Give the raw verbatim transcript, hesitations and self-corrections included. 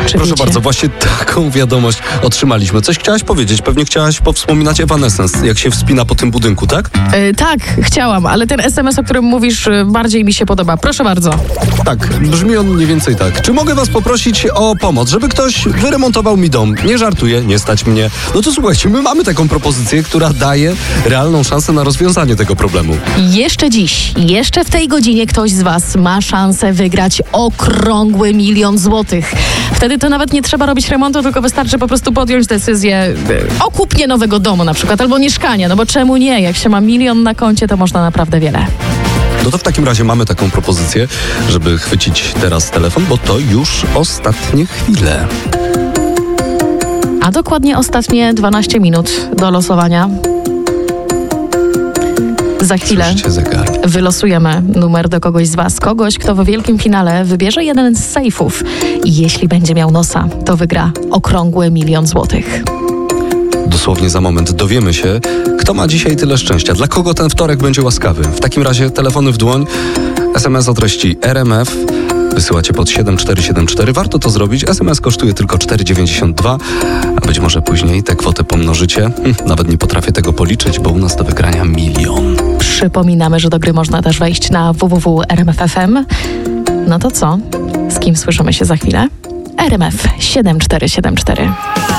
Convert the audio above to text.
Czy Proszę wiecie? bardzo, właśnie taką wiadomość otrzymaliśmy. Coś chciałaś powiedzieć? Pewnie chciałaś powspominać Evanescence, jak się wspina po tym budynku, tak? E, tak, chciałam, ale ten es em es, o którym mówisz, e, bardziej mi się podoba. Proszę bardzo. Tak, brzmi on mniej więcej tak. Czy mogę was poprosić o pomoc, żeby ktoś wyremontował mi dom? Nie żartuję, nie stać mnie. No to słuchajcie, my mamy taką propozycję, która daje realną szansę na rozwiązanie tego problemu. Jeszcze dziś, jeszcze w tej godzinie ktoś z was ma szansę wygrać okrągły milion złotych. Wtedy to nawet nie trzeba robić remontu, tylko wystarczy po prostu podjąć decyzję e, o kupnie nowego domu na przykład, albo mieszkania, no bo czemu nie? Jak się ma milion na koncie, to można naprawdę wiele. No to w takim razie mamy taką propozycję, żeby chwycić teraz telefon, bo to już ostatnie chwile. A dokładnie ostatnie dwanaście minut do losowania. Za chwilę Słyszycie zegar. wylosujemy numer do kogoś z was. Kogoś, kto w wielkim finale wybierze jeden z sejfów. I jeśli będzie miał nosa, to wygra okrągły milion złotych. Dosłownie za moment dowiemy się, kto ma dzisiaj tyle szczęścia, dla kogo ten wtorek będzie łaskawy. W takim razie telefony w dłoń, es em es o treści er em ef, wysyłacie pod siedem cztery siedem cztery. Warto to zrobić, es em es kosztuje tylko cztery dziewięćdziesiąt dwa, a być może później tę kwotę pomnożycie. Hm, nawet nie potrafię tego policzyć, bo u nas do wygrania milion. Przypominamy, że do gry można też wejść na w w w kropka er em ef kropka ef em. No to co? Z kim słyszymy się za chwilę? er em ef siedem cztery siedem cztery.